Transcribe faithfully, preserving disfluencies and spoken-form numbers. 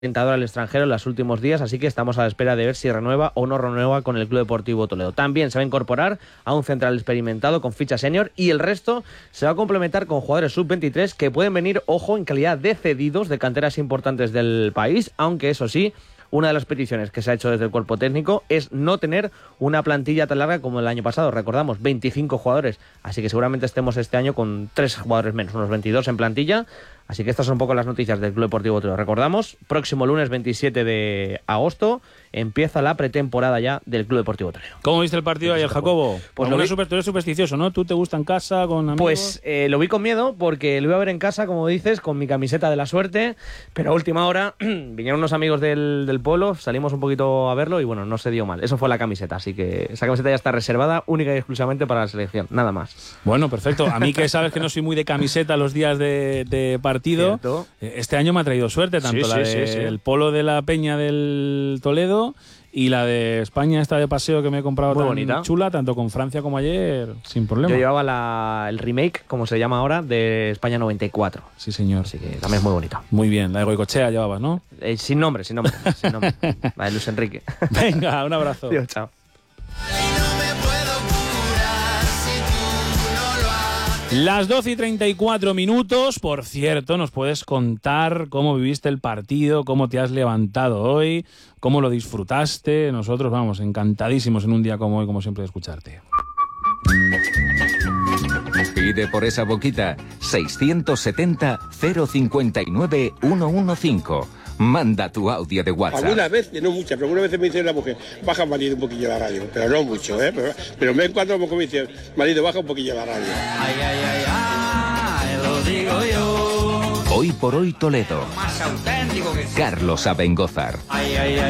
tentador al extranjero en los últimos días, así que estamos a la espera de ver si renueva o no renueva con el Club Deportivo Toledo. También se va a incorporar a un central experimentado con ficha senior y el resto se va a complementar con jugadores sub veintitrés que pueden venir, ojo, en calidad de cedidos de canteras importantes del país, aunque eso sí, una de las peticiones que se ha hecho desde el cuerpo técnico es no tener una plantilla tan larga como el año pasado. Recordamos, veinticinco jugadores, así que seguramente estemos este año con tres jugadores menos, unos veintidós en plantilla. Así que estas son un poco las noticias del Club Deportivo Toledo. Recordamos, próximo lunes veintisiete de agosto empieza la pretemporada ya del Club Deportivo Toledo. ¿Cómo viste el partido ayer, Jacobo? Pues lo vi... super, tú eres supersticioso, ¿no? ¿Tú te gusta en casa con amigos? Pues eh, lo vi con miedo porque lo iba a ver en casa, como dices, con mi camiseta de la suerte, pero a última hora vinieron unos amigos del, del pueblo, salimos un poquito a verlo y bueno, no se dio mal. Eso fue la camiseta, así que esa camiseta ya está reservada única y exclusivamente para la selección, nada más. Bueno, perfecto. A mí que sabes que no soy muy de camiseta los días de, de partido, ¿cierto? Este año me ha traído suerte, tanto sí, la sí, del sí, sí. polo de la Peña del Toledo y la de España, esta de paseo que me he comprado muy tan bonita, chula, tanto con Francia como ayer, sin problema. Yo llevaba la, el remake, como se llama ahora, de España noventa y cuatro. Sí, señor. Así que también es muy bonita. Muy bien, la de Goicoechea llevabas, ¿no? Eh, sin nombre, sin nombre. sin nombre. La de Luis Enrique. Venga, un abrazo. Tío, chao. Las doce y treinta y cuatro minutos, por cierto, nos puedes contar cómo viviste el partido, cómo te has levantado hoy, cómo lo disfrutaste. Nosotros vamos encantadísimos en un día como hoy, como siempre, de escucharte. Pide por esa boquita seiscientos setenta, cero cincuenta y nueve, ciento quince. Manda tu audio de WhatsApp. Algunas veces, no muchas, pero algunas veces me dice la mujer, baja marido un poquillo la radio, pero no mucho, ¿eh? Pero, pero me encuentro como me dice, marido, baja un poquillo la radio. Ay, ay, ay, ay, lo digo yo. Hoy por hoy Toledo. Más auténtico que... Carlos Abengózar. Ay, ay, ay.